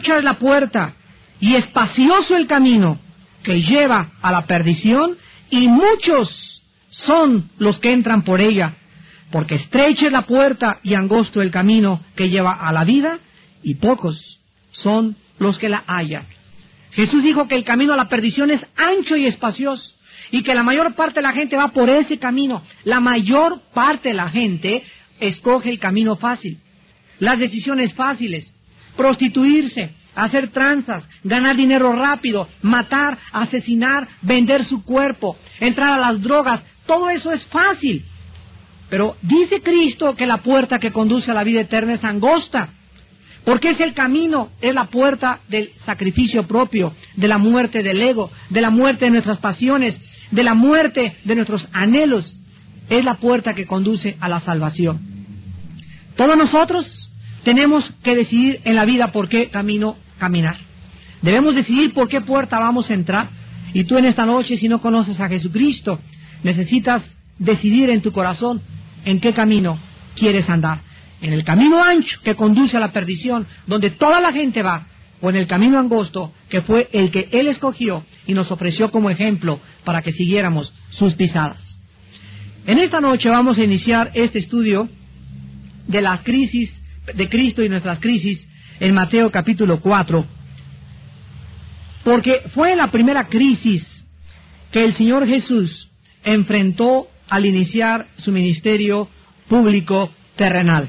estrecha es la puerta y espacioso el camino que lleva a la perdición, y muchos son los que entran por ella, porque estrecha es la puerta y angosto el camino que lleva a la vida, y pocos son los que la hallan. Jesús dijo que el camino a la perdición es ancho y espacioso, y que la mayor parte de la gente va por ese camino. La mayor parte de la gente escoge el camino fácil, las decisiones fáciles: prostituirse, hacer tranzas, ganar dinero rápido, matar, asesinar, vender su cuerpo, entrar a las drogas. Todo eso es fácil. Pero dice Cristo que la puerta que conduce a la vida eterna es angosta, porque es el camino, es la puerta del sacrificio propio, de la muerte del ego, de la muerte de nuestras pasiones, de la muerte de nuestros anhelos. Es la puerta que conduce a la salvación. Todos nosotros tenemos que decidir en la vida por qué camino caminar. Debemos decidir por qué puerta vamos a entrar. Y tú en esta noche, si no conoces a Jesucristo, necesitas decidir en tu corazón en qué camino quieres andar. En el camino ancho que conduce a la perdición, donde toda la gente va, o en el camino angosto, que fue el que Él escogió y nos ofreció como ejemplo para que siguiéramos sus pisadas. En esta noche vamos a iniciar este estudio de la crisis de Cristo y nuestras crisis en Mateo capítulo 4, porque fue la primera crisis que el Señor Jesús enfrentó al iniciar su ministerio público terrenal.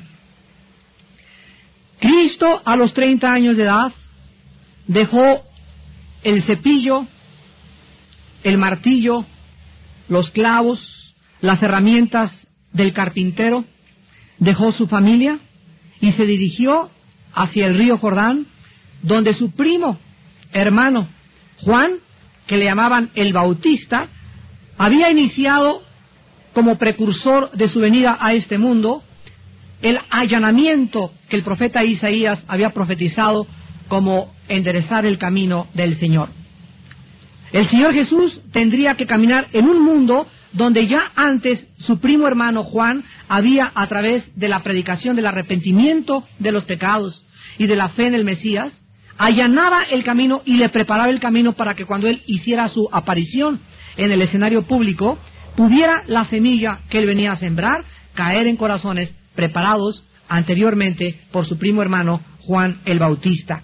Cristo, a los 30 años de edad, dejó el cepillo, el martillo, los clavos, las herramientas del carpintero, dejó su familia y se dirigió hacia el río Jordán, donde su primo, hermano, Juan, que le llamaban el Bautista, había iniciado como precursor de su venida a este mundo el allanamiento que el profeta Isaías había profetizado como enderezar el camino del Señor. El Señor Jesús tendría que caminar en un mundo donde ya antes su primo hermano Juan había, a través de la predicación del arrepentimiento de los pecados y de la fe en el Mesías, allanaba el camino y le preparaba el camino para que cuando él hiciera su aparición en el escenario público, pudiera la semilla que él venía a sembrar caer en corazones preparados anteriormente por su primo hermano Juan el Bautista.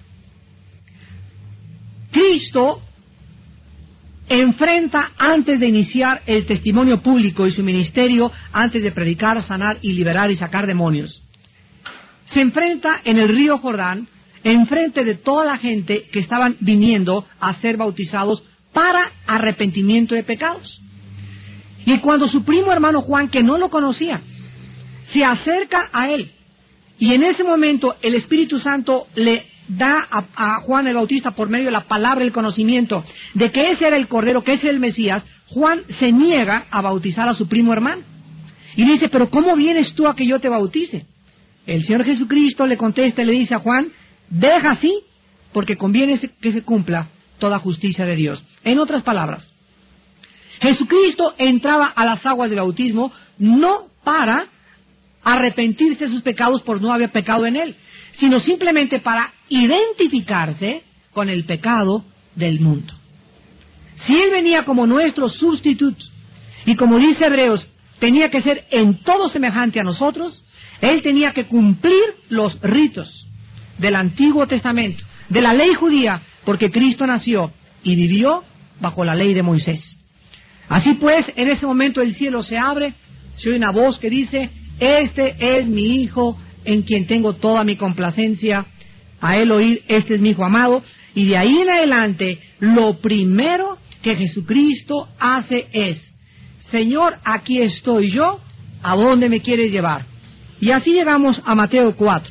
Cristo enfrenta, antes de iniciar el testimonio público y su ministerio, antes de predicar, sanar y liberar y sacar demonios, se enfrenta en el río Jordán, enfrente de toda la gente que estaban viniendo a ser bautizados para arrepentimiento de pecados. Y cuando su primo hermano Juan, que no lo conocía, se acerca a él, y en ese momento el Espíritu Santo le da a Juan el Bautista, por medio de la palabra, el conocimiento de que ese era el Cordero, que ese era el Mesías, Juan se niega a bautizar a su primo hermano. Y dice: pero ¿cómo vienes tú a que yo te bautice? El Señor Jesucristo le contesta y le dice a Juan: deja así, porque conviene que se cumpla toda justicia de Dios. En otras palabras, Jesucristo entraba a las aguas del bautismo no para arrepentirse de sus pecados por no haber pecado en él, sino simplemente para identificarse con el pecado del mundo. Si él venía como nuestro sustituto, y como dice Hebreos, tenía que ser en todo semejante a nosotros, él tenía que cumplir los ritos del Antiguo Testamento, de la ley judía, porque Cristo nació y vivió bajo la ley de Moisés. Así pues, en ese momento el cielo se abre, se oye una voz que dice: este es mi Hijo, en quien tengo toda mi complacencia. A él oír: este es mi Hijo amado. Y de ahí en adelante, lo primero que Jesucristo hace es: Señor, aquí estoy yo, ¿a dónde me quieres llevar? Y así llegamos a Mateo 4,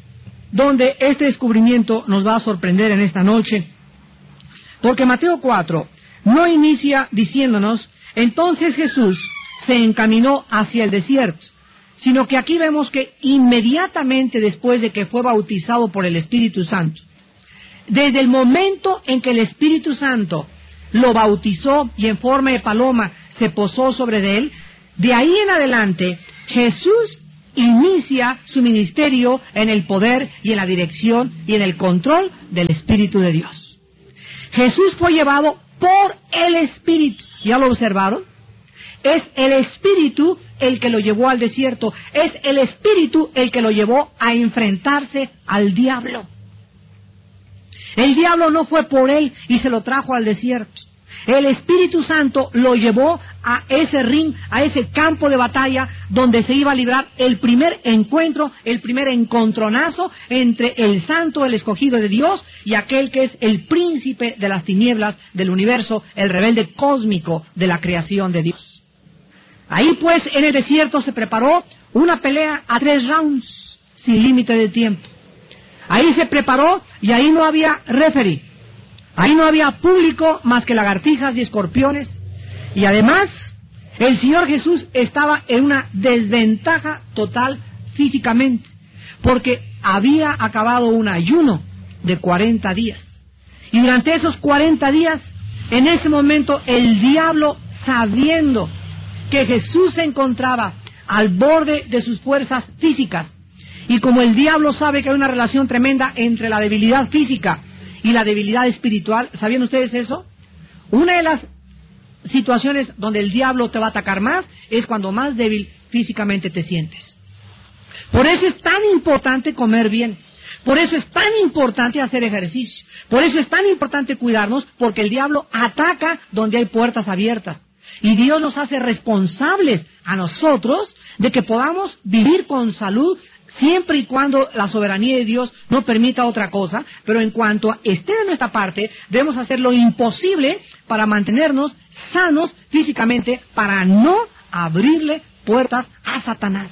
donde este descubrimiento nos va a sorprender en esta noche, porque Mateo 4 no inicia diciéndonos: entonces Jesús se encaminó hacia el desierto, sino que aquí vemos que inmediatamente después de que fue bautizado por el Espíritu Santo, desde el momento en que el Espíritu Santo lo bautizó y en forma de paloma se posó sobre él, de ahí en adelante Jesús inicia su ministerio en el poder y en la dirección y en el control del Espíritu de Dios. Jesús fue llevado por el Espíritu. ¿Ya lo observaron? Es el Espíritu el que lo llevó al desierto. Es el Espíritu el que lo llevó a enfrentarse al diablo. El diablo no fue por él y se lo trajo al desierto. El Espíritu Santo lo llevó a ese ring, a ese campo de batalla donde se iba a librar el primer encuentro, el primer encontronazo entre el santo, el escogido de Dios, y aquel que es el príncipe de las tinieblas del universo, el rebelde cósmico de la creación de Dios. Ahí pues en el desierto se preparó una pelea a 3 rounds, sin límite de tiempo. Ahí se preparó y ahí no había referee. Ahí no había público más que lagartijas y escorpiones. Y además, el Señor Jesús estaba en una desventaja total físicamente, porque había acabado un ayuno de 40 días. Y durante esos 40 días, en ese momento, el diablo, sabiendo que Jesús se encontraba al borde de sus fuerzas físicas, y como el diablo sabe que hay una relación tremenda entre la debilidad física y la debilidad espiritual, ¿sabían ustedes eso? Una de las situaciones donde el diablo te va a atacar más es cuando más débil físicamente te sientes. Por eso es tan importante comer bien. Por eso es tan importante hacer ejercicio. Por eso es tan importante cuidarnos, porque el diablo ataca donde hay puertas abiertas. Y Dios nos hace responsables a nosotros de que podamos vivir con salud, siempre y cuando la soberanía de Dios no permita otra cosa, pero en cuanto esté de nuestra parte, debemos hacer lo imposible para mantenernos sanos físicamente, para no abrirle puertas a Satanás.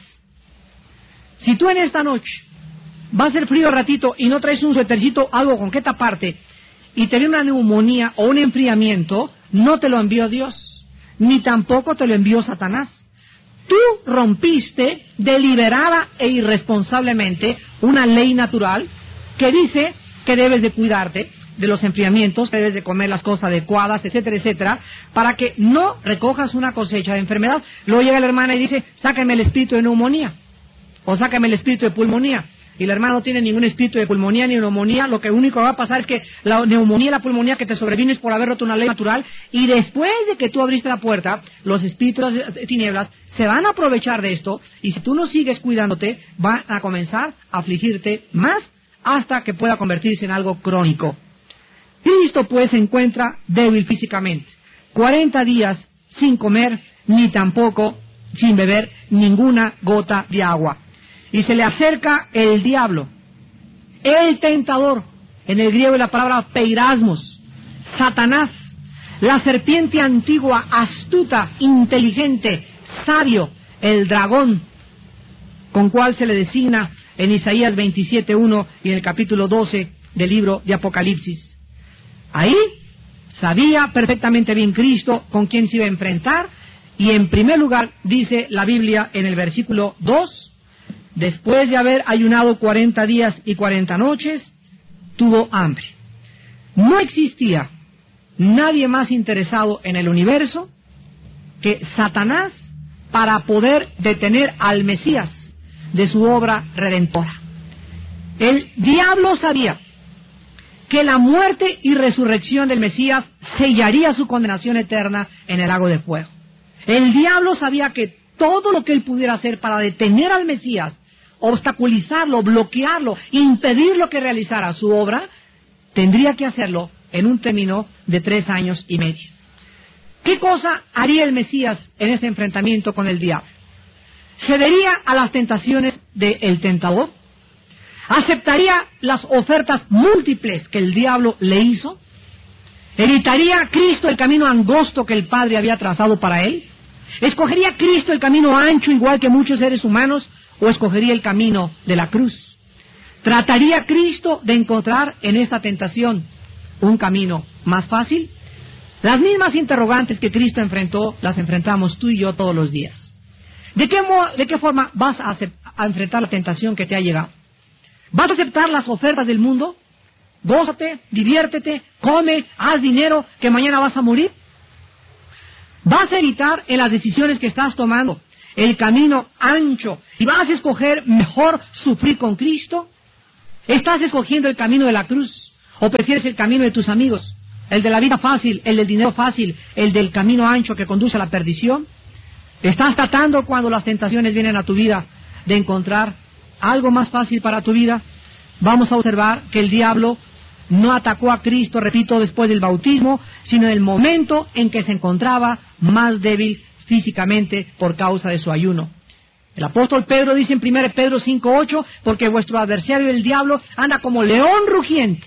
Si tú en esta noche va a ser frío ratito y no traes un suétercito, algo con que taparte, y te viene una neumonía o un enfriamiento, no te lo envió Dios, ni tampoco te lo envió Satanás. Tú rompiste deliberada e irresponsablemente una ley natural que dice que debes de cuidarte de los enfriamientos, que debes de comer las cosas adecuadas, etcétera, etcétera, para que no recojas una cosecha de enfermedad. Luego llega la hermana y dice, sácame el espíritu de neumonía, o sácame el espíritu de pulmonía. Y la hermana no tiene ningún espíritu de pulmonía ni neumonía. Lo que único va a pasar es que la neumonía y la pulmonía que te sobrevino es por haber roto una ley natural, y después de que tú abriste la puerta, los espíritus de tinieblas se van a aprovechar de esto, y si tú no sigues cuidándote, van a comenzar a afligirte más hasta que pueda convertirse en algo crónico. Cristo pues se encuentra débil físicamente, 40 días sin comer, ni tampoco sin beber ninguna gota de agua. Y se le acerca el diablo, el tentador, en el griego la palabra peirasmos, Satanás, la serpiente antigua, astuta, inteligente, sabio, el dragón, con cual se le designa en Isaías 27:1 y en el capítulo 12 del libro de Apocalipsis. Ahí sabía perfectamente bien Cristo con quién se iba a enfrentar, y en primer lugar dice la Biblia en el versículo 2, después de haber ayunado 40 días y 40 noches, tuvo hambre. No existía nadie más interesado en el universo que Satanás para poder detener al Mesías de su obra redentora. El diablo sabía que la muerte y resurrección del Mesías sellaría su condenación eterna en el lago de fuego. El diablo sabía que todo lo que él pudiera hacer para detener al Mesías, obstaculizarlo, bloquearlo, impedir que realizara su obra, tendría que hacerlo en un término de 3 años y medio. ¿Qué cosa haría el Mesías en este enfrentamiento con el diablo? ¿Cedería a las tentaciones del tentador? ¿Aceptaría las ofertas múltiples que el diablo le hizo? ¿Evitaría Cristo el camino angosto que el Padre había trazado para él? ¿Escogería Cristo el camino ancho igual que muchos seres humanos, o escogería el camino de la cruz? ¿Trataría Cristo de encontrar en esta tentación un camino más fácil? Las mismas interrogantes que Cristo enfrentó, las enfrentamos tú y yo todos los días. ¿De qué forma vas a enfrentar la tentación que te ha llegado? ¿Vas a aceptar las ofertas del mundo? Gózate, diviértete, come, haz dinero, que mañana vas a morir. ¿Vas a evitar en las decisiones que estás tomando el camino ancho y vas a escoger mejor sufrir con Cristo? ¿Estás escogiendo el camino de la cruz o prefieres el camino de tus amigos? ¿El de la vida fácil, el del dinero fácil, el del camino ancho que conduce a la perdición? ¿Estás tratando cuando las tentaciones vienen a tu vida de encontrar algo más fácil para tu vida? Vamos a observar que el diablo no atacó a Cristo, repito, después del bautismo, sino en el momento en que se encontraba más débil físicamente por causa de su ayuno. El apóstol Pedro dice en 1 Pedro 5:8, porque vuestro adversario el diablo anda como león rugiente,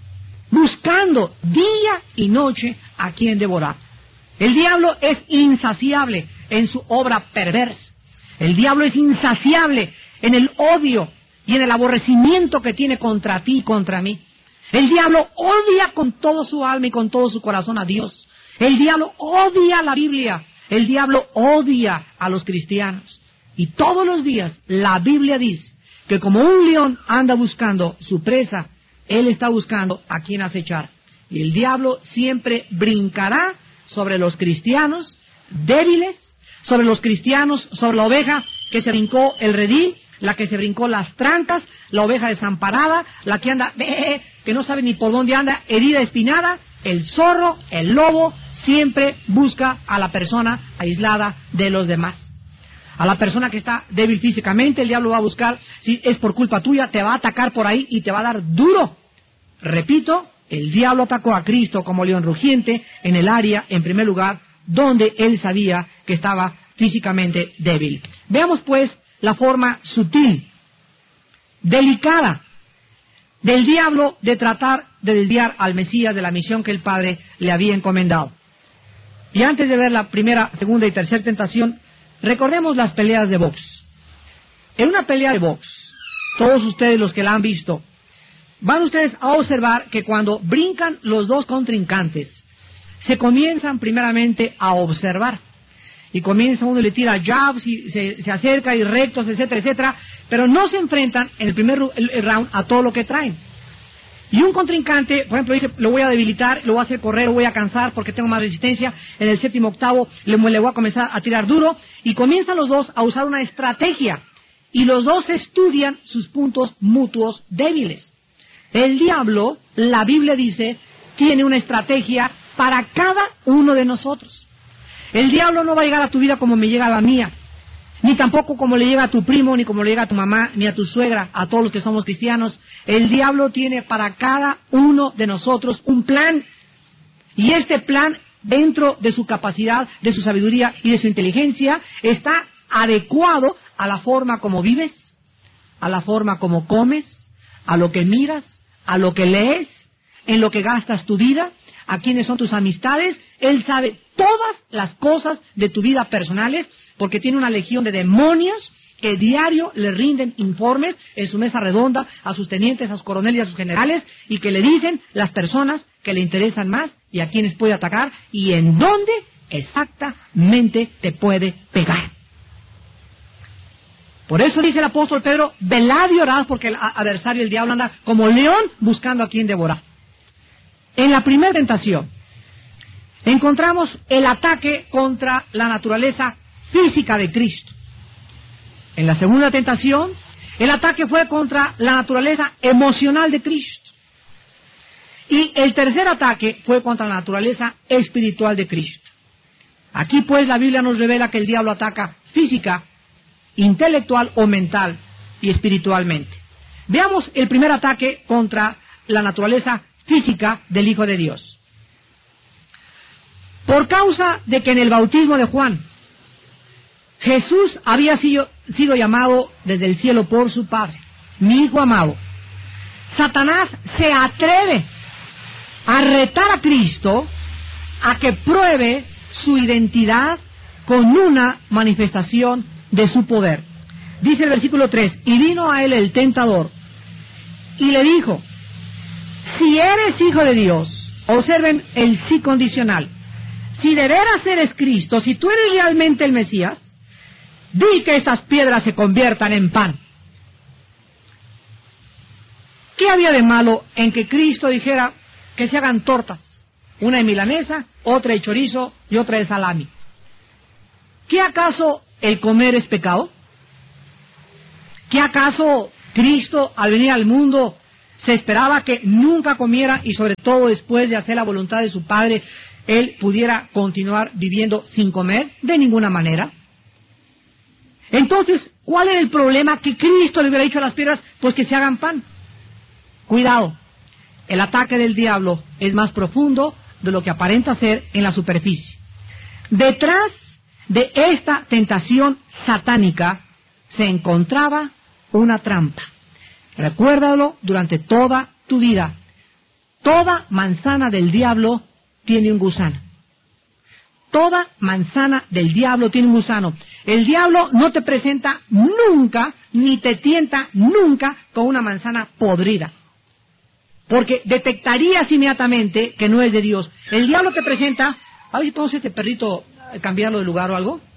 buscando día y noche a quien devorar. El diablo es insaciable en su obra perversa. El diablo es insaciable en el odio y en el aborrecimiento que tiene contra ti y contra mí. El diablo odia con todo su alma y con todo su corazón a Dios. El diablo odia la Biblia. El diablo odia a los cristianos. Y todos los días la Biblia dice que como un león anda buscando su presa, él está buscando a quien acechar. Y el diablo siempre brincará sobre los cristianos débiles, sobre los cristianos, sobre la oveja que se brincó el redil, la que se brincó las trancas, la oveja desamparada, la que anda, que no sabe ni por dónde anda, herida, espinada. El zorro, el lobo, siempre busca a la persona aislada de los demás. A la persona que está débil físicamente, el diablo va a buscar, si es por culpa tuya, te va a atacar por ahí y te va a dar duro. Repito, el diablo atacó a Cristo como león rugiente en el área, en primer lugar, donde él sabía que estaba físicamente débil. Veamos pues la forma sutil, delicada, del diablo de tratar de desviar al Mesías de la misión que el Padre le había encomendado. Y antes de ver la primera, segunda y tercera tentación, recordemos las peleas de box. En una pelea de box, todos ustedes los que la han visto, van ustedes a observar que cuando brincan los dos contrincantes, se comienzan primeramente a observar. Y comienza uno y le tira jabs y se acerca y rectos, etcétera, etcétera, pero no se enfrentan en el primer round a todo lo que traen. Y un contrincante, por ejemplo, dice, lo voy a debilitar, lo voy a hacer correr, lo voy a cansar porque tengo más resistencia. En el séptimo, octavo, le voy a comenzar a tirar duro. Y comienzan los dos a usar una estrategia. Y los dos estudian sus puntos mutuos débiles. El diablo, la Biblia dice, tiene una estrategia para cada uno de nosotros. El diablo no va a llegar a tu vida como me llega a la mía, ni tampoco como le llega a tu primo, ni como le llega a tu mamá, ni a tu suegra, a todos los que somos cristianos. El diablo tiene para cada uno de nosotros un plan, y este plan, dentro de su capacidad, de su sabiduría y de su inteligencia, está adecuado a la forma como vives, a la forma como comes, a lo que miras, a lo que lees, en lo que gastas tu vida, a quiénes son tus amistades. Él sabe todas las cosas de tu vida personales, porque tiene una legión de demonios que diario le rinden informes en su mesa redonda a sus tenientes, a sus coroneles y a sus generales, y que le dicen las personas que le interesan más y a quienes puede atacar y en dónde exactamente te puede pegar. Por eso dice el apóstol Pedro, velad y orad, porque el adversario, el diablo, anda como león buscando a quien devorar. En la primera tentación encontramos el ataque contra la naturaleza física de Cristo. En la segunda tentación, el ataque fue contra la naturaleza emocional de Cristo. Y el tercer ataque fue contra la naturaleza espiritual de Cristo. Aquí pues la Biblia nos revela que el diablo ataca física, intelectual o mental y espiritualmente. Veamos el primer ataque contra la naturaleza física del Hijo de Dios. Por causa de que en el bautismo de Juan, Jesús había sido llamado desde el cielo por su Padre, mi Hijo amado, Satanás se atreve a retar a Cristo a que pruebe su identidad con una manifestación de su poder. Dice el versículo 3, y vino a él el tentador y le dijo, si eres hijo de Dios, observen el sí condicional, si de veras eres Cristo, si tú eres realmente el Mesías, di que estas piedras se conviertan en pan. ¿Qué había de malo en que Cristo dijera que se hagan tortas? Una de milanesa, otra de chorizo y otra de salami. ¿Qué acaso el comer es pecado? ¿Qué acaso Cristo, al venir al mundo, se esperaba que nunca comiera y sobre todo después de hacer la voluntad de su Padre, Él pudiera continuar viviendo sin comer? De ninguna manera. Entonces, ¿cuál era el problema? Que Cristo le hubiera dicho a las piedras, pues que se hagan pan. Cuidado, el ataque del diablo es más profundo de lo que aparenta ser en la superficie. Detrás de esta tentación satánica se encontraba una trampa. Recuérdalo durante toda tu vida. Toda manzana del diablo tiene un gusano. Toda manzana del diablo tiene un gusano. El diablo no te presenta nunca, ni te tienta nunca con una manzana podrida, porque detectarías inmediatamente que no es de Dios. El diablo te presenta, a ver si podemos este perrito cambiarlo de lugar o algo.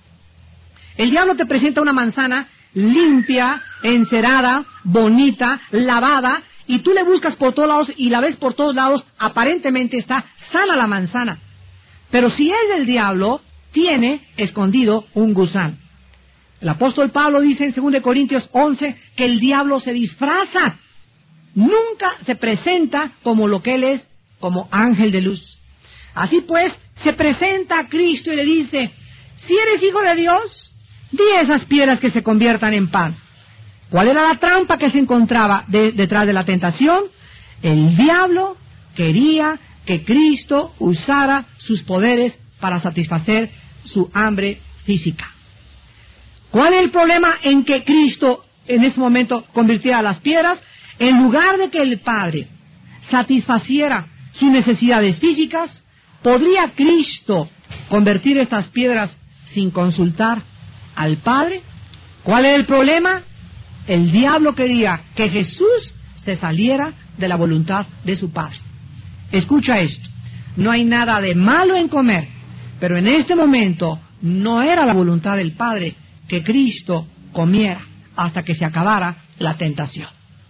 El diablo te presenta una manzana limpia, encerada, bonita, lavada, y tú le buscas por todos lados y la ves por todos lados, aparentemente está sana la manzana. Pero si es del diablo, tiene escondido un gusano. El apóstol Pablo dice en 2 Corintios 11 que el diablo se disfraza. Nunca se presenta como lo que él es, como ángel de luz. Así pues, se presenta a Cristo y le dice, si eres hijo de Dios, di a esas piedras que se conviertan en pan. ¿Cuál era la trampa que se encontraba detrás de la tentación? El diablo quería que Cristo usara sus poderes para satisfacer su hambre física. ¿Cuál es el problema en que Cristo en ese momento convirtiera las piedras? En lugar de que el Padre satisfaciera sus necesidades físicas, ¿podría Cristo convertir estas piedras sin consultar al Padre? ¿Cuál es el problema? El diablo quería que Jesús se saliera de la voluntad de su Padre. Escucha esto, no hay nada de malo en comer, pero en este momento no era la voluntad del Padre que Cristo comiera hasta que se acabara la tentación.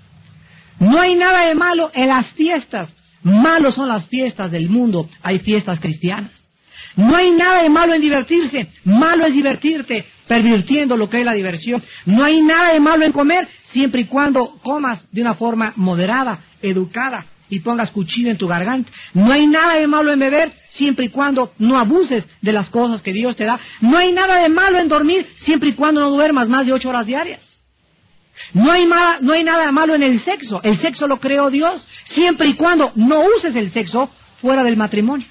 No hay nada de malo en las fiestas. Malos son las fiestas del mundo. Hay fiestas cristianas. No hay nada de malo en divertirse. Malo es divertirte pervirtiendo lo que es la diversión. No hay nada de malo en comer siempre y cuando comas de una forma moderada, educada y pongas cuchillo en tu garganta. No hay nada de malo en beber siempre y cuando no abuses de las cosas que Dios te da. No hay nada de malo en dormir siempre y cuando no duermas más de 8 horas diarias. No hay nada de malo en el sexo. El sexo lo creó Dios, siempre y cuando no uses el sexo fuera del matrimonio.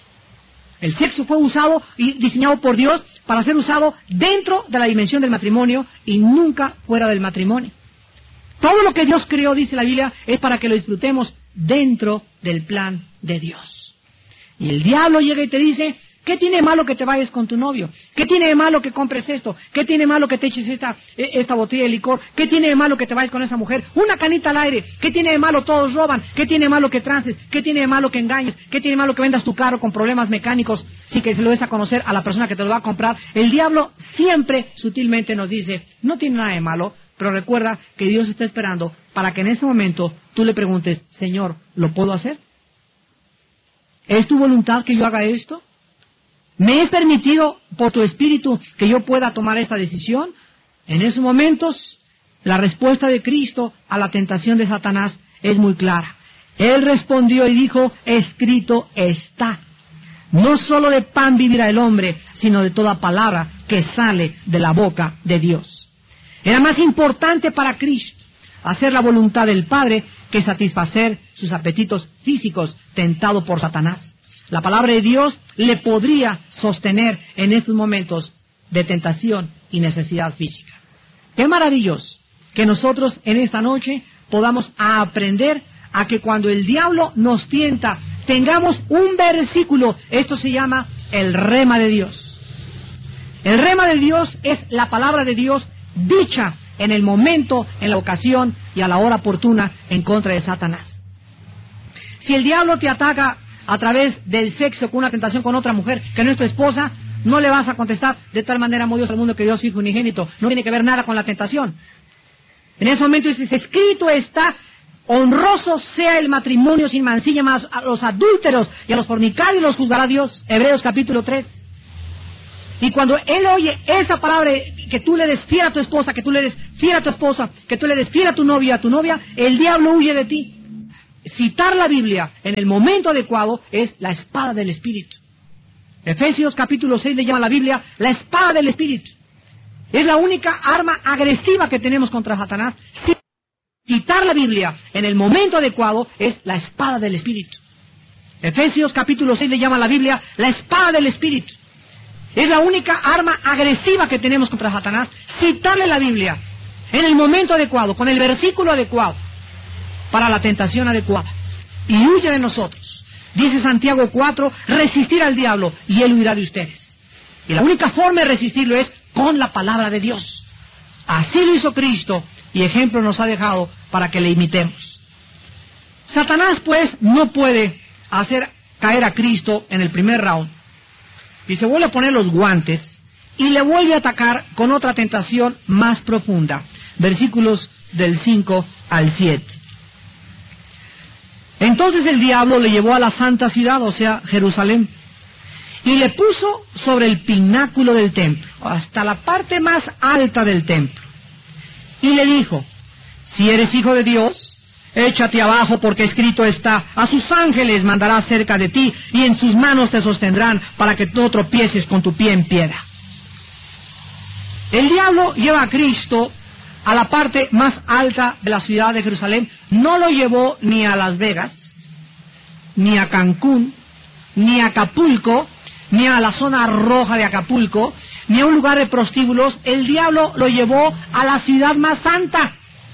El sexo fue usado y diseñado por Dios para ser usado dentro de la dimensión del matrimonio y nunca fuera del matrimonio. Todo lo que Dios creó, dice la Biblia, es para que lo disfrutemos dentro del plan de Dios. Y el diablo llega y te dice, ¿qué tiene de malo que te vayas con tu novio? ¿Qué tiene de malo que compres esto? ¿Qué tiene de malo que te eches esta botella de licor? ¿Qué tiene de malo que te vayas con esa mujer? Una canita al aire. ¿Qué tiene de malo? Todos roban. ¿Qué tiene de malo que trances? ¿Qué tiene de malo que engañes? ¿Qué tiene de malo que vendas tu carro con problemas mecánicos sin que se lo des a conocer a la persona que te lo va a comprar? El diablo siempre sutilmente nos dice, no tiene nada de malo, pero recuerda que Dios está esperando para que en ese momento tú le preguntes, Señor, ¿lo puedo hacer? ¿Es tu voluntad que yo haga esto? ¿Me es permitido por tu espíritu que yo pueda tomar esta decisión? En esos momentos, la respuesta de Cristo a la tentación de Satanás es muy clara. Él respondió y dijo, escrito está. No solo de pan vivirá el hombre, sino de toda palabra que sale de la boca de Dios. Era más importante para Cristo hacer la voluntad del Padre que satisfacer sus apetitos físicos tentado por Satanás. La palabra de Dios le podría sostener en estos momentos de tentación y necesidad física. Qué maravilloso que nosotros en esta noche podamos aprender a que cuando el diablo nos tienta, tengamos un versículo. Esto se llama el rema de Dios. El rema de Dios es la palabra de Dios dicha en el momento, en la ocasión y a la hora oportuna en contra de Satanás. Si el diablo te ataca a través del sexo con una tentación con otra mujer que no es tu esposa, no le vas a contestar, de tal manera amó Dios al mundo que dio a su Hijo unigénito. No tiene que ver nada con la tentación. En ese momento dices, escrito está, honroso sea el matrimonio sin mancilla, más a los adúlteros y a los fornicarios los juzgará Dios. Hebreos capítulo 3. Y cuando él oye esa palabra, que tú le des fiel a tu esposa, que tú le des fiel a tu esposa, que tú le des fiel a tu novia, el diablo huye de ti. Citar la Biblia en el momento adecuado es la espada del Espíritu. Efesios capítulo 6 le llama a la Biblia la espada del Espíritu. Es la única arma agresiva que tenemos contra Satanás. Citar la Biblia en el momento adecuado es la espada del Espíritu. Efesios capítulo 6 le llama a la Biblia la espada del Espíritu. Es la única arma agresiva que tenemos contra Satanás. Citarle la Biblia en el momento adecuado, con el versículo adecuado, para la tentación adecuada. Y huye de nosotros. Dice Santiago 4, resistir al diablo y él huirá de ustedes. Y la única forma de resistirlo es con la palabra de Dios. Así lo hizo Cristo y ejemplo nos ha dejado para que le imitemos. Satanás, pues, no puede hacer caer a Cristo en el primer round. Y se vuelve a poner los guantes y le vuelve a atacar con otra tentación más profunda. Versículos del 5 al 7. Entonces el diablo le llevó a la santa ciudad, o sea, Jerusalén, y le puso sobre el pináculo del templo, hasta la parte más alta del templo. Y le dijo, si eres hijo de Dios, échate abajo, porque escrito está, a sus ángeles mandará cerca de ti, y en sus manos te sostendrán, para que no tropieces con tu pie en piedra. El diablo lleva a Cristo a la parte más alta de la ciudad de Jerusalén. No lo llevó ni a Las Vegas, ni a Cancún, ni a Acapulco, ni a la zona roja de Acapulco, ni a un lugar de prostíbulos. El diablo lo llevó a la ciudad más santa.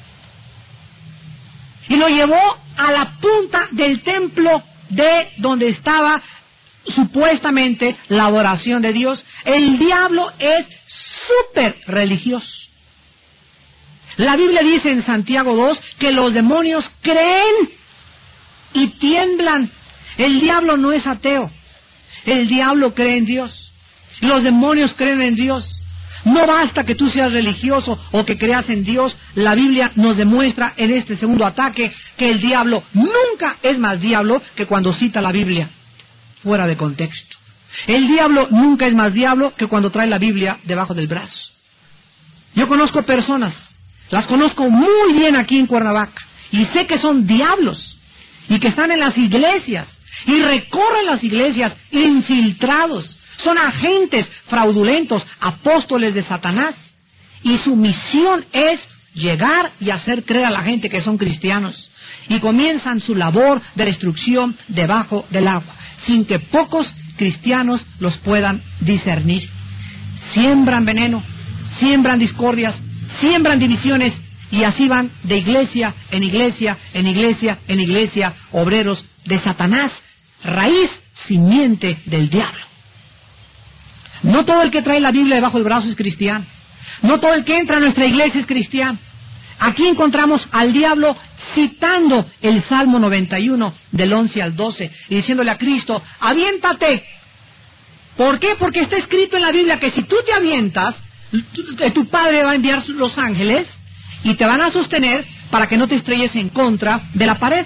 Y lo llevó a la punta del templo de donde estaba supuestamente la adoración de Dios. El diablo es súper religioso. La Biblia dice en Santiago 2 que los demonios creen y tiemblan. El diablo no es ateo. El diablo cree en Dios. Los demonios creen en Dios. No basta que tú seas religioso o que creas en Dios. La Biblia nos demuestra en este segundo ataque que el diablo nunca es más diablo que cuando cita la Biblia fuera de contexto. El diablo nunca es más diablo que cuando trae la Biblia debajo del brazo. Yo conozco personas, las conozco muy bien aquí en Cuernavaca, y sé que son diablos, y que están en las iglesias, y recorren las iglesias infiltrados. Son agentes fraudulentos, apóstoles de Satanás, y su misión es llegar y hacer creer a la gente que son cristianos, y comienzan su labor de destrucción debajo del agua, sin que pocos cristianos los puedan discernir. Siembran veneno, siembran discordias, siembran divisiones, y así van de iglesia en iglesia, en iglesia, en iglesia, obreros de Satanás, raíz, simiente del diablo. No todo el que trae la Biblia debajo del brazo es cristiano. No todo el que entra a nuestra iglesia es cristiano. Aquí encontramos al diablo citando el Salmo 91 del 11 al 12 y diciéndole a Cristo, aviéntate. ¿Por qué? Porque está escrito en la Biblia que si tú te avientas, tu Padre va a enviar los ángeles y te van a sostener para que no te estrelles en contra de la pared.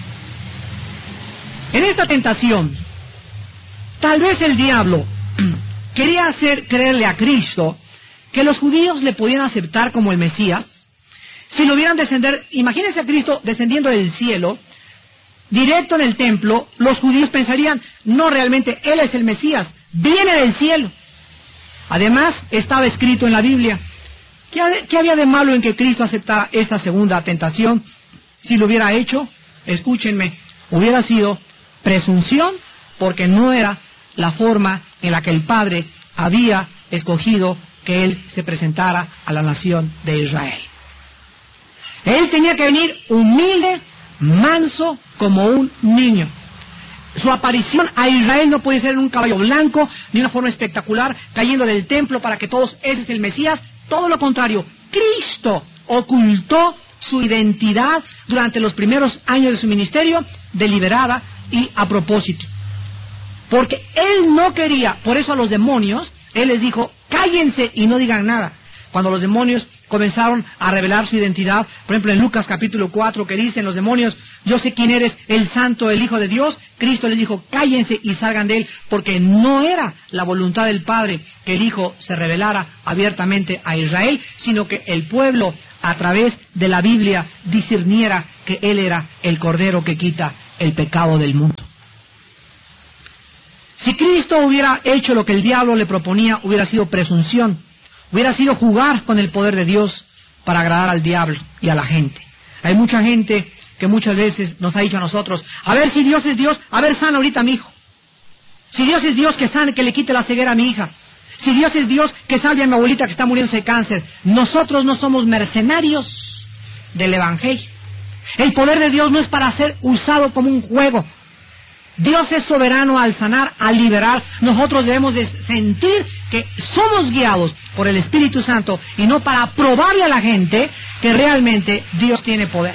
En esta tentación, tal vez el diablo quería hacer creerle a Cristo que los judíos le podían aceptar como el Mesías. Si lo vieran descender, imagínense a Cristo descendiendo del cielo, directo en el templo, los judíos pensarían, no, realmente Él es el Mesías, viene del cielo. Además, estaba escrito en la Biblia. ¿Qué había de malo en que Cristo aceptara esta segunda tentación? Si lo hubiera hecho, escúchenme, hubiera sido presunción, porque no era la forma en la que el Padre había escogido que Él se presentara a la nación de Israel. Él tenía que venir humilde, manso, como un niño. Su aparición a Israel no puede ser en un caballo blanco, ni una forma espectacular, cayendo del templo para que todos, ese es el Mesías. Todo lo contrario, Cristo ocultó su identidad durante los primeros años de su ministerio, deliberada y a propósito. Porque Él no quería, por eso a los demonios, Él les dijo, cállense y no digan nada. cuando los demonios comenzaron a revelar su identidad. Por ejemplo, en Lucas capítulo 4, que dicen los demonios: yo sé quién eres, el Santo, el Hijo de Dios. Cristo les dijo: cállense y salgan de él, porque no era la voluntad del Padre que el Hijo se revelara abiertamente a Israel, sino que el pueblo, a través de la Biblia, discerniera que él era el Cordero que quita el pecado del mundo. Si Cristo hubiera hecho lo que el diablo le proponía, hubiera sido presunción, hubiera sido jugar con el poder de Dios para agradar al diablo y a la gente. Hay mucha gente que muchas veces nos ha dicho a nosotros: a ver, si Dios es Dios, a ver, sana ahorita a mi hijo. Si Dios es Dios, que sane, que le quite la ceguera a mi hija. Si Dios es Dios, que salve a mi abuelita que está muriéndose de cáncer. Nosotros no somos mercenarios del Evangelio. El poder de Dios no es para ser usado como un juego. Dios es soberano al sanar, al liberar. Nosotros debemos de sentir que somos guiados por el Espíritu Santo y no para probarle a la gente que realmente Dios tiene poder.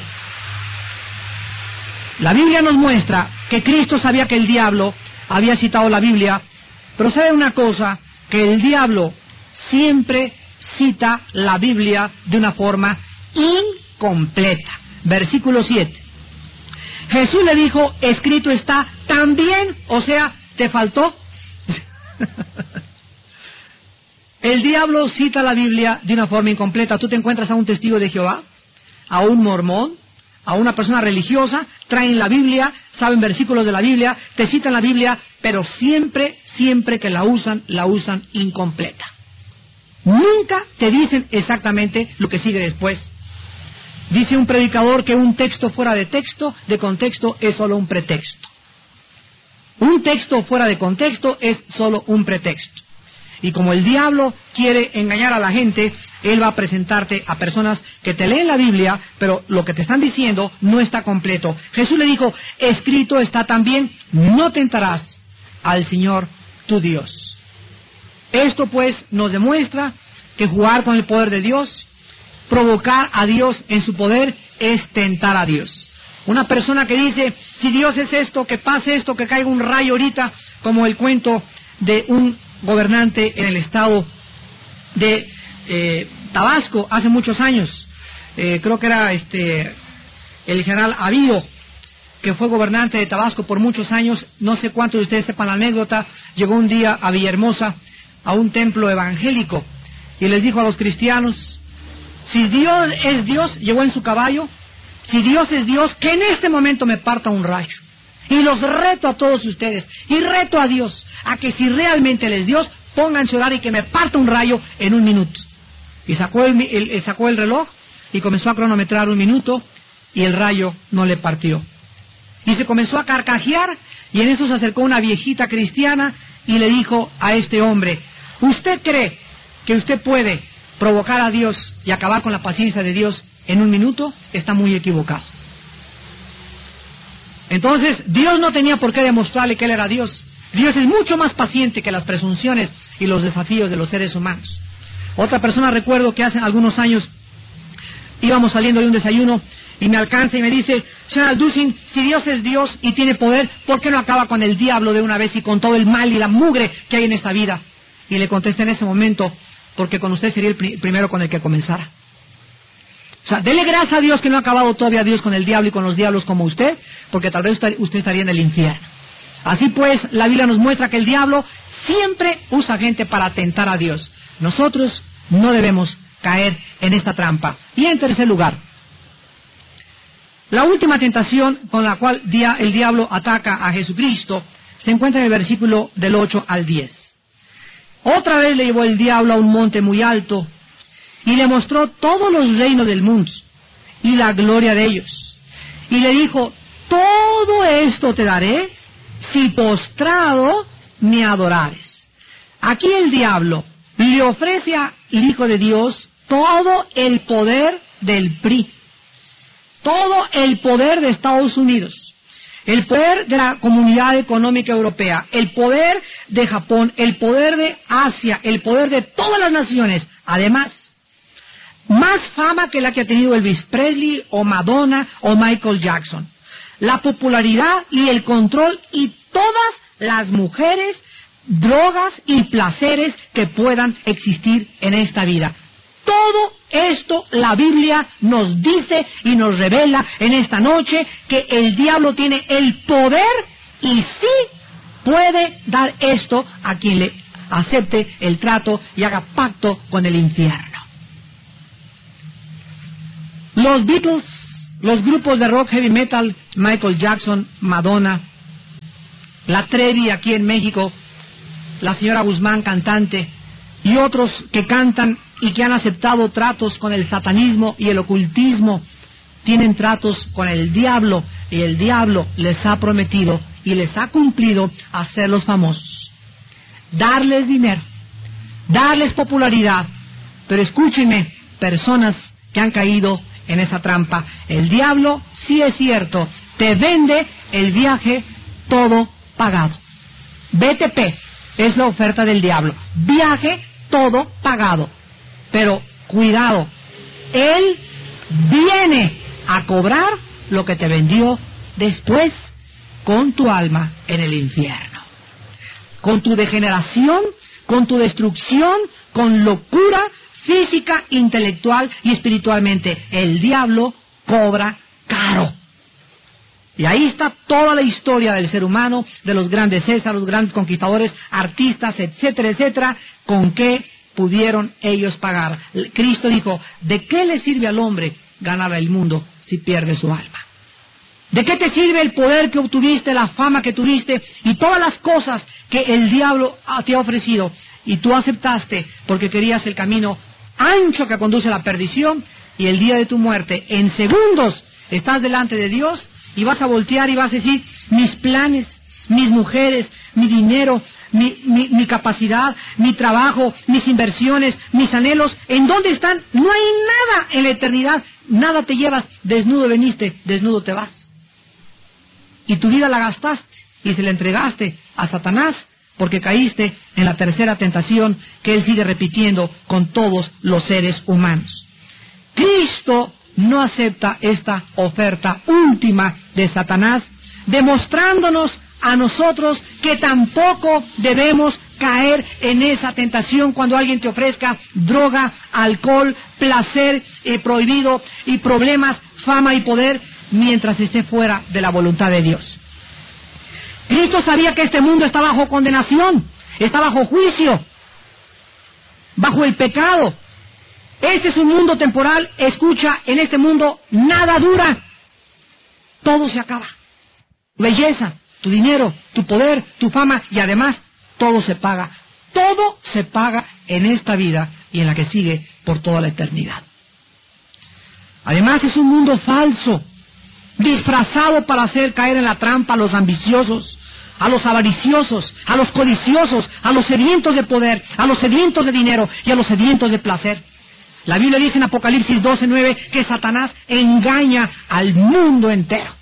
La Biblia nos muestra que Cristo sabía que el diablo había citado la Biblia, pero ¿sabe una cosa? Que el diablo siempre cita la Biblia de una forma incompleta. Versículo 7. Jesús le dijo: escrito está también, o sea, ¿te faltó? El diablo cita la Biblia de una forma incompleta. Tú te encuentras a un testigo de Jehová, a un mormón, a una persona religiosa, traen la Biblia, saben versículos de la Biblia, te citan la Biblia, pero siempre que la usan incompleta. Nunca te dicen exactamente lo que sigue después. Dice un predicador que un texto fuera de contexto, es solo un pretexto. Un texto fuera de contexto es solo un pretexto. Y como el diablo quiere engañar a la gente, él va a presentarte a personas que te leen la Biblia, pero lo que te están diciendo no está completo. Jesús le dijo: escrito está también, no tentarás al Señor tu Dios. Esto pues nos demuestra que jugar con el poder de Dios, provocar a Dios en su poder, es tentar a Dios. Una persona que dice: si Dios es esto, que pase esto, que caiga un rayo ahorita, como el cuento de un gobernante en el estado de Tabasco hace muchos años. Creo que era el general Avío, que fue gobernante de Tabasco por muchos años. No sé cuántos de ustedes sepan la anécdota. Llegó un día a Villahermosa, a un templo evangélico, y les dijo a los cristianos: si Dios es Dios, llegó en su caballo, si Dios es Dios, que en este momento me parta un rayo. Y los reto a todos ustedes, y reto a Dios, a que si realmente Él es Dios, pónganse a orar y que me parta un rayo en 1 minuto. Y sacó el reloj y comenzó a cronometrar 1 minuto, y el rayo no le partió. Y se comenzó a carcajear, y en eso se acercó una viejita cristiana y le dijo a este hombre: ¿usted cree que usted puede provocar a Dios y acabar con la paciencia de Dios en 1 minuto? Está muy equivocado. Entonces, Dios no tenía por qué demostrarle que Él era Dios. Dios es mucho más paciente que las presunciones y los desafíos de los seres humanos. Otra persona, recuerdo que hace algunos años íbamos saliendo de un desayuno y me alcanza y me dice: señor Alducin, si Dios es Dios y tiene poder, ¿por qué no acaba con el diablo de una vez y con todo el mal y la mugre que hay en esta vida? Y le contesté en ese momento: porque con usted sería el primero con el que comenzara. O sea, dele gracias a Dios que no ha acabado todavía Dios con el diablo y con los diablos como usted, porque tal vez usted estaría en el infierno. Así pues, la Biblia nos muestra que el diablo siempre usa gente para tentar a Dios. Nosotros no debemos caer en esta trampa. Y en tercer lugar, la última tentación con la cual el diablo ataca a Jesucristo se encuentra en el versículo del 8 al 10. Otra vez le llevó el diablo a un monte muy alto y le mostró todos los reinos del mundo y la gloria de ellos. Y le dijo: todo esto te daré si postrado me adorares. Aquí el diablo le ofrece al Hijo de Dios todo el poder del PRI, todo el poder de Estados Unidos, el poder de la Comunidad Económica Europea, el poder de Japón, el poder de Asia, el poder de todas las naciones. Además, más fama que la que ha tenido Elvis Presley o Madonna o Michael Jackson. La popularidad y el control y todas las mujeres, drogas y placeres que puedan existir en esta vida. Todo esto la Biblia nos dice y nos revela en esta noche que el diablo tiene el poder y sí puede dar esto a quien le acepte el trato y haga pacto con el infierno. Los Beatles, los grupos de rock heavy metal, Michael Jackson, Madonna, la Trevi aquí en México, la señora Guzmán, cantante, y otros que cantan y que han aceptado tratos con el satanismo y el ocultismo, tienen tratos con el diablo, y el diablo les ha prometido y les ha cumplido hacerlos famosos, darles dinero, darles popularidad. Pero escúchenme, personas que han caído en esa trampa, el diablo, sí es cierto, te vende el viaje todo pagado. BTP es la oferta del diablo, viaje todo pagado. Pero cuidado, él viene a cobrar lo que te vendió después con tu alma en el infierno, con tu degeneración, con tu destrucción, con locura física, intelectual y espiritualmente. El diablo cobra caro. Y ahí está toda la historia del ser humano, de los grandes César, los grandes conquistadores, artistas, etcétera, etcétera, con qué pudieron ellos pagar. Cristo dijo, ¿de qué le sirve al hombre ganar el mundo si pierde su alma? ¿De qué te sirve el poder que obtuviste, la fama que tuviste y todas las cosas que el diablo te ha ofrecido y tú aceptaste porque querías el camino ancho que conduce a la perdición, y el día de tu muerte, en segundos, estás delante de Dios y vas a voltear y vas a decir, mis planes, mis mujeres, mi dinero, mi capacidad, mi trabajo, mis inversiones, mis anhelos, ¿en dónde están? No hay nada en la eternidad, nada te llevas, desnudo veniste, desnudo te vas. Y tu vida la gastaste y se la entregaste a Satanás porque caíste en la tercera tentación que él sigue repitiendo con todos los seres humanos. Cristo no acepta esta oferta última de Satanás, demostrándonos a nosotros que tampoco debemos caer en esa tentación cuando alguien te ofrezca droga, alcohol, placer prohibido y problemas, fama y poder, mientras esté fuera de la voluntad de Dios. Cristo sabía que este mundo está bajo condenación, está bajo juicio, bajo el pecado. Este es un mundo temporal, escucha, en este mundo nada dura, todo se acaba. Tu belleza, tu dinero, tu poder, tu fama y además todo se paga. Todo se paga en esta vida y en la que sigue por toda la eternidad. Además es un mundo falso, disfrazado para hacer caer en la trampa a los ambiciosos, a los avariciosos, a los codiciosos, a los sedientos de poder, a los sedientos de dinero y a los sedientos de placer. La Biblia dice en Apocalipsis 12:9 que Satanás engaña al mundo entero.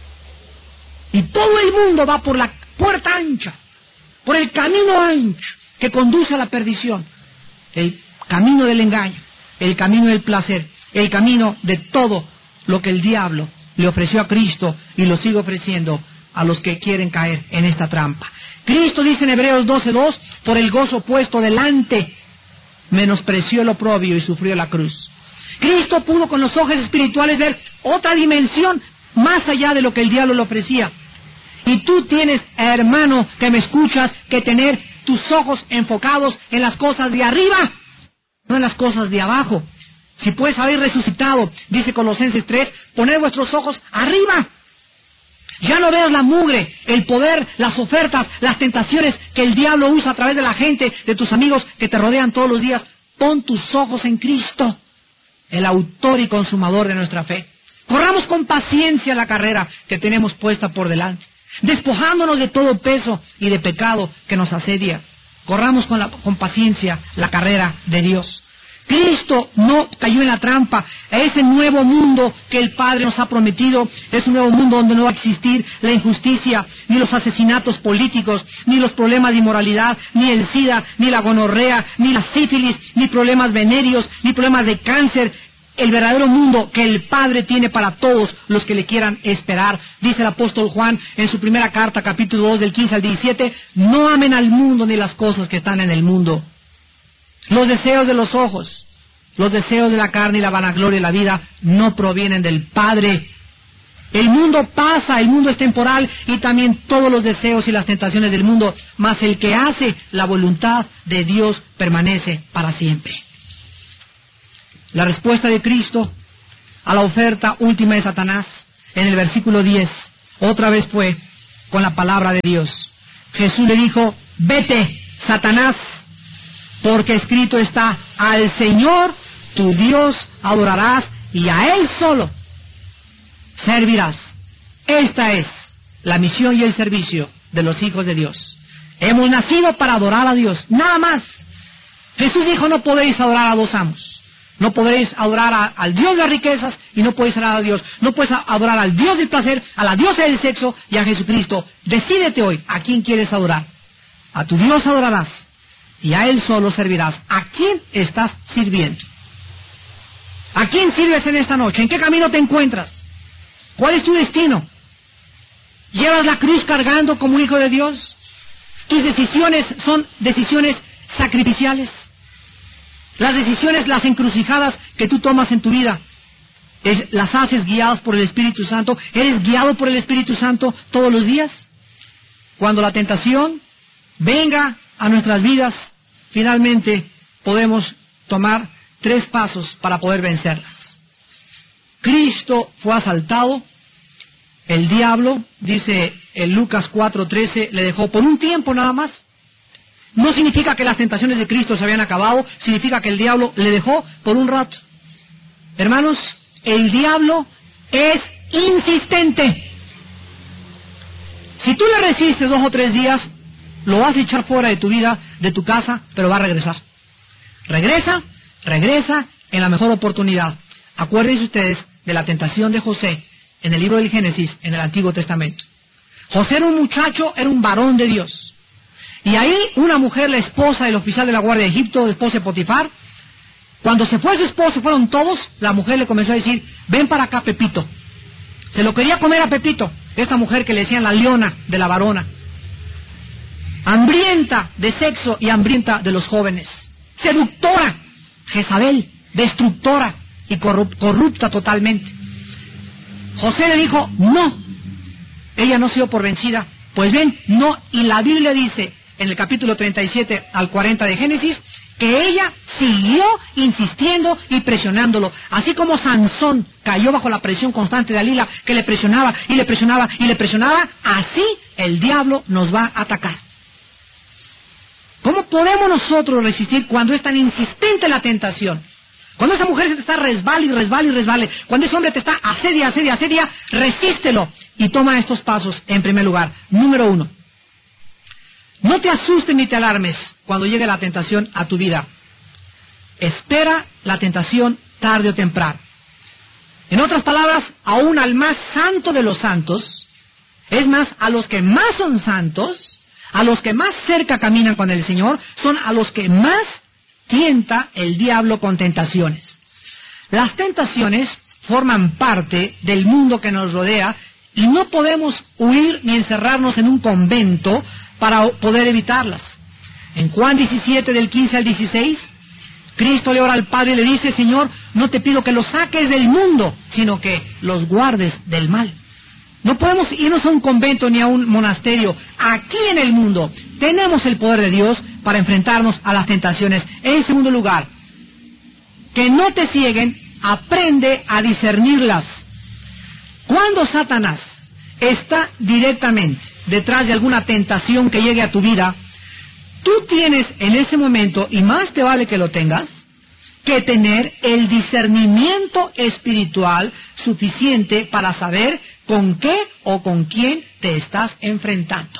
Y todo el mundo va por la puerta ancha, por el camino ancho que conduce a la perdición. El camino del engaño, el camino del placer, el camino de todo lo que el diablo le ofreció a Cristo y lo sigue ofreciendo a los que quieren caer en esta trampa. Cristo dice en Hebreos 12:2, por el gozo puesto delante, menospreció el oprobio y sufrió la cruz. Cristo pudo con los ojos espirituales ver otra dimensión más allá de lo que el diablo le ofrecía. Y tú tienes, hermano, que me escuchas, que tener tus ojos enfocados en las cosas de arriba, no en las cosas de abajo. Si puedes haber resucitado, dice Colosenses 3, poned vuestros ojos arriba. Ya no veas la mugre, el poder, las ofertas, las tentaciones que el diablo usa a través de la gente, de tus amigos que te rodean todos los días. Pon tus ojos en Cristo, el autor y consumador de nuestra fe. Corramos con paciencia la carrera que tenemos puesta por delante, despojándonos de todo peso y de pecado que nos asedia. Corramos con paciencia la carrera de Dios. Cristo no cayó en la trampa. Ese nuevo mundo que el Padre nos ha prometido es un nuevo mundo donde no va a existir la injusticia, ni los asesinatos políticos, ni los problemas de inmoralidad, ni el SIDA, ni la gonorrea, ni la sífilis, ni problemas venéreos, ni problemas de cáncer. El verdadero mundo que el Padre tiene para todos los que le quieran esperar. Dice el apóstol Juan en su primera carta, capítulo 2, del 15 al 17, no amen al mundo ni las cosas que están en el mundo. Los deseos de los ojos, Los deseos de la carne y la vanagloria de la vida no provienen del Padre. El mundo pasa, el mundo es temporal, y también todos los deseos y las tentaciones del mundo, mas el que hace la voluntad de Dios permanece para siempre. La respuesta de Cristo a la oferta última de Satanás, en el versículo 10, otra vez fue con la palabra de Dios. Jesús le dijo: vete, Satanás, porque escrito está: al Señor tu Dios adorarás y a Él solo servirás. Esta es la misión y el servicio de los hijos de Dios. Hemos nacido para adorar a Dios, nada más. Jesús dijo: no podéis adorar a dos amos. No podéis adorar al Dios de las riquezas y no podéis adorar a Dios. No puedes adorar al Dios del placer, a la diosa del sexo y a Jesucristo. Decídete hoy a quién quieres adorar. A tu Dios adorarás y a Él solo servirás. ¿A quién estás sirviendo? ¿A quién sirves en esta noche? ¿En qué camino te encuentras? ¿Cuál es tu destino? ¿Llevas la cruz cargando como hijo de Dios? ¿Tus decisiones son decisiones sacrificiales? Las decisiones, las encrucijadas que tú tomas en tu vida, ¿las haces guiadas por el Espíritu Santo? ¿Eres guiado por el Espíritu Santo todos los días? Cuando la tentación venga a nuestras vidas, finalmente podemos tomar 3 pasos para poder vencerlas. Cristo fue asaltado, el diablo, dice en Lucas 4:13, le dejó por un tiempo nada más. No significa que las tentaciones de Cristo se habían acabado, significa que el diablo le dejó por un rato. Hermanos, el diablo es insistente. Si tú le resistes 2 o 3 días, lo vas a echar fuera de tu vida, de tu casa, pero va a regresar. Regresa en la mejor oportunidad. Acuérdense ustedes de la tentación de José en el libro del Génesis, en el Antiguo Testamento. José era un muchacho, era un varón de Dios. Y ahí una mujer, la esposa del oficial de la guardia de Egipto, esposa de Potifar, cuando se fue su esposo, fueron todos, la mujer le comenzó a decir: ven para acá, Pepito. Se lo quería comer a Pepito, esta mujer que le decían la leona de la varona. Hambrienta de sexo y hambrienta de los jóvenes. Seductora, Jezabel, destructora y corrupta totalmente. José le dijo: no. Ella no se dio por vencida. Pues bien, no, y la Biblia dice en el capítulo 37 al 40 de Génesis, que ella siguió insistiendo y presionándolo, así como Sansón cayó bajo la presión constante de Dalila, que le presionaba y le presionaba y le presionaba, así el diablo nos va a atacar. ¿Cómo podemos nosotros resistir cuando es tan insistente la tentación? Cuando esa mujer te está resbale y resbale, cuando ese hombre te está asedia, resístelo y toma estos pasos en primer lugar. Número 1. No te asustes ni te alarmes cuando llegue la tentación a tu vida. Espera la tentación tarde o temprano. En otras palabras, aún al más santo de los santos, es más, a los que más son santos, a los que más cerca caminan con el Señor, son a los que más tienta el diablo con tentaciones. Las tentaciones forman parte del mundo que nos rodea y no podemos huir ni encerrarnos en un convento para poder evitarlas. En Juan 17, del 15 al 16, Cristo le ora al Padre y le dice: Señor, no te pido que los saques del mundo, sino que los guardes del mal. No podemos irnos a un convento ni a un monasterio. Aquí en el mundo tenemos el poder de Dios para enfrentarnos a las tentaciones. En segundo lugar, que no te cieguen, aprende a discernirlas. Cuando Satanás está directamente detrás de alguna tentación que llegue a tu vida, tú tienes en ese momento, y más te vale que lo tengas, que tener el discernimiento espiritual suficiente para saber con qué o con quién te estás enfrentando.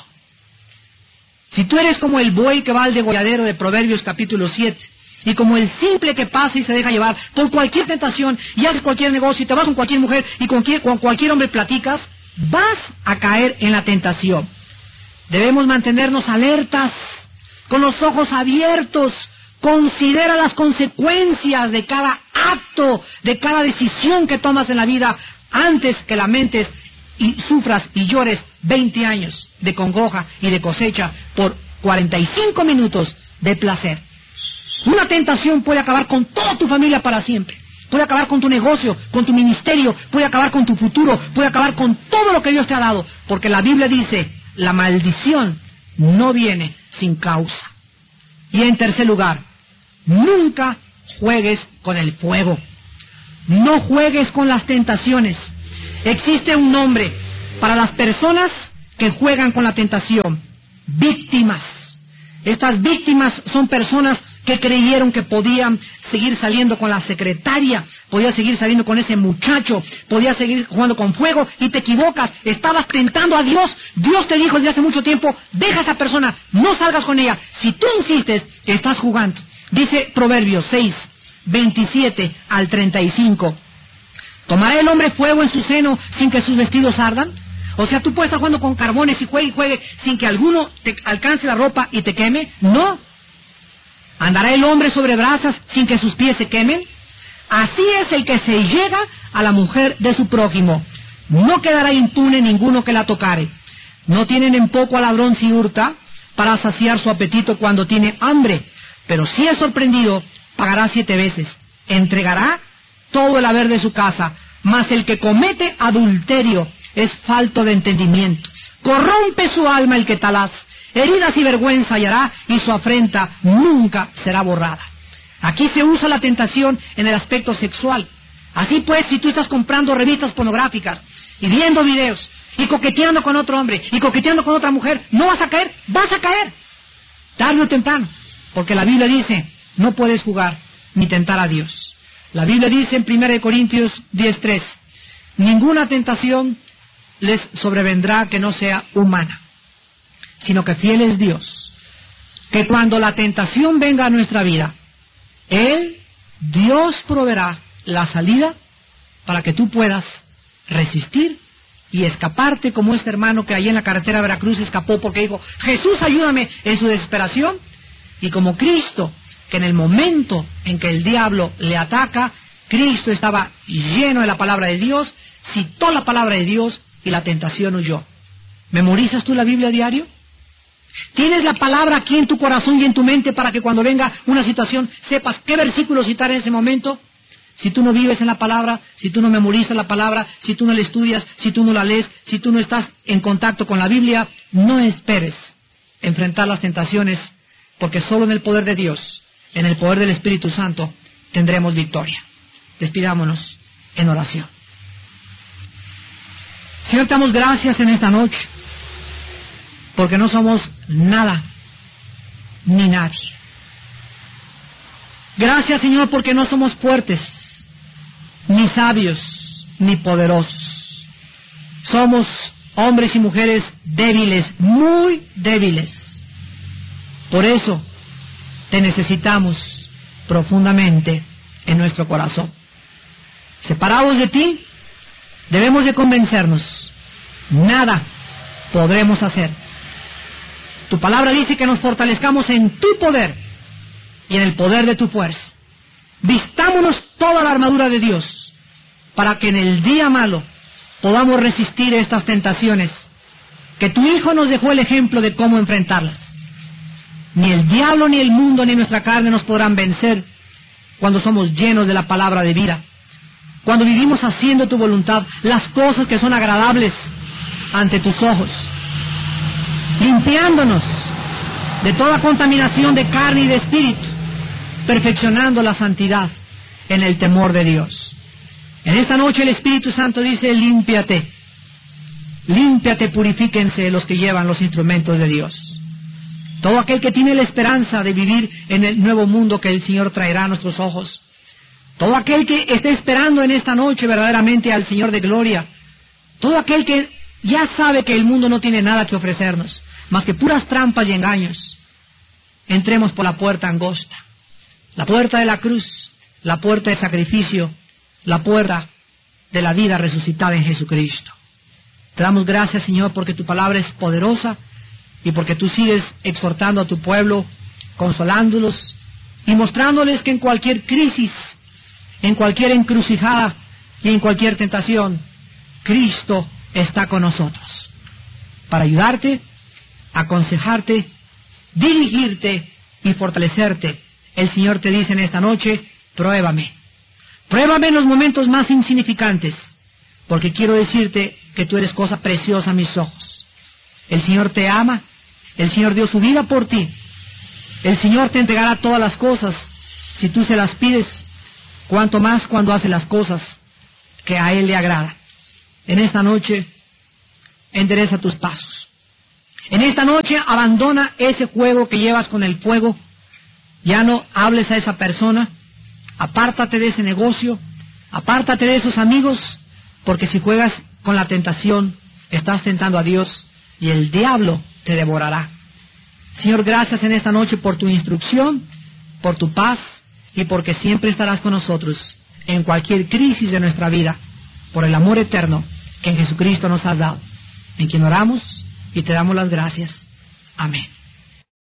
Si tú eres como el buey que va al degolladero de Proverbios capítulo 7, y como el simple que pasa y se deja llevar por cualquier tentación, y haces cualquier negocio, y te vas con cualquier mujer, y con cualquier hombre platicas, vas a caer en la tentación. Debemos mantenernos alertas, con los ojos abiertos. Considera las consecuencias de cada acto, de cada decisión que tomas en la vida, antes que lamentes y sufras y llores 20 años de congoja y de cosecha por 45 minutos de placer. Una tentación puede acabar con toda tu familia para siempre. Puede acabar con tu negocio, con tu ministerio, puede acabar con tu futuro, puede acabar con todo lo que Dios te ha dado. Porque la Biblia dice, la maldición no viene sin causa. Y en tercer lugar, nunca juegues con el fuego. No juegues con las tentaciones. Existe un nombre para las personas que juegan con la tentación: víctimas. Estas víctimas son personas que creyeron que podían seguir saliendo con la secretaria, podían seguir saliendo con ese muchacho, podían seguir jugando con fuego, y te equivocas. Estabas tentando a Dios. Dios te dijo desde hace mucho tiempo, deja a esa persona, no salgas con ella. Si tú insistes, estás jugando. Dice Proverbios 6, 27 al 35. ¿Tomará el hombre fuego en su seno sin que sus vestidos ardan? O sea, tú puedes estar jugando con carbones y juegue sin que alguno te alcance la ropa y te queme. No. ¿Andará el hombre sobre brasas sin que sus pies se quemen? Así es el que se llega a la mujer de su prójimo. No quedará impune ninguno que la tocare. No tienen en poco al ladrón si hurta, para saciar su apetito cuando tiene hambre. Pero si es sorprendido, pagará 7 veces. Entregará todo el haber de su casa. Mas el que comete adulterio es falto de entendimiento. Corrompe su alma el que talaz. Heridas y vergüenza hallará, y su afrenta nunca será borrada. Aquí se usa la tentación en el aspecto sexual. Así pues, si tú estás comprando revistas pornográficas y viendo videos y coqueteando con otro hombre y coqueteando con otra mujer, ¿no vas a caer? ¡Vas a caer! Tarde o temprano. Porque la Biblia dice, no puedes jugar ni tentar a Dios. La Biblia dice en 1 Corintios 10:3, ninguna tentación les sobrevendrá que no sea humana, sino que fiel es Dios, que cuando la tentación venga a nuestra vida, Dios proveerá la salida para que tú puedas resistir y escaparte, como este hermano que allí en la carretera de Veracruz escapó porque dijo, Jesús, ayúdame, en su desesperación. Y como Cristo, que en el momento en que el diablo le ataca, Cristo estaba lleno de la palabra de Dios, citó la palabra de Dios y la tentación huyó. ¿Memorizas tú la Biblia a diario? ¿Tienes la palabra aquí en tu corazón y en tu mente para que cuando venga una situación sepas qué versículo citar en ese momento? Si tú no vives en la palabra, si tú no memorizas la palabra, si tú no la estudias, si tú no la lees, si tú no estás en contacto con la Biblia, no esperes enfrentar las tentaciones, porque solo en el poder de Dios, en el poder del Espíritu Santo, tendremos victoria. Despidámonos en oración. Señor, te damos gracias en esta noche, porque no somos nada, ni nadie. Gracias, Señor, porque no somos fuertes, ni sabios, ni poderosos. Somos hombres y mujeres débiles, muy débiles. Por eso te necesitamos profundamente en nuestro corazón. Separados de ti, debemos de convencernos, nada podremos hacer. Tu palabra dice que nos fortalezcamos en tu poder y en el poder de tu fuerza. Vistámonos toda la armadura de Dios para que en el día malo podamos resistir estas tentaciones, que tu Hijo nos dejó el ejemplo de cómo enfrentarlas. Ni el diablo, ni el mundo, ni nuestra carne nos podrán vencer cuando somos llenos de la palabra de vida, cuando vivimos haciendo tu voluntad, las cosas que son agradables ante tus ojos, limpiándonos de toda contaminación de carne y de espíritu, perfeccionando la santidad en el temor de Dios. En esta noche el Espíritu Santo dice, límpiate, límpiate, purifíquense los que llevan los instrumentos de Dios. Todo aquel que tiene la esperanza de vivir en el nuevo mundo que el Señor traerá a nuestros ojos. Todo aquel que esté esperando en esta noche verdaderamente al Señor de gloria. Todo aquel que ya sabe que el mundo no tiene nada que ofrecernos, más que puras trampas y engaños. Entremos por la puerta angosta, la puerta de la cruz, la puerta del sacrificio, la puerta de la vida resucitada en Jesucristo. Te damos gracias, Señor, porque tu palabra es poderosa y porque tú sigues exhortando a tu pueblo, consolándolos y mostrándoles que en cualquier crisis, en cualquier encrucijada y en cualquier tentación, Cristo está con nosotros para ayudarte, aconsejarte, dirigirte y fortalecerte El Señor te dice en esta noche, pruébame. Pruébame en los momentos más insignificantes, porque quiero decirte que tú eres cosa preciosa a mis ojos. El Señor te ama, el Señor dio su vida por ti. El Señor te entregará todas las cosas si tú se las pides, cuanto más cuando hace las cosas que a Él le agrada. En esta noche, endereza tus pasos. En esta noche, abandona ese juego que llevas con el fuego. Ya no hables a esa persona. Apártate de ese negocio. Apártate de esos amigos, porque si juegas con la tentación, estás tentando a Dios y el diablo te devorará. Señor, gracias en esta noche por tu instrucción, por tu paz y porque siempre estarás con nosotros en cualquier crisis de nuestra vida, por el amor eterno que en Jesucristo nos has dado, en quien oramos y te damos las gracias. Amén.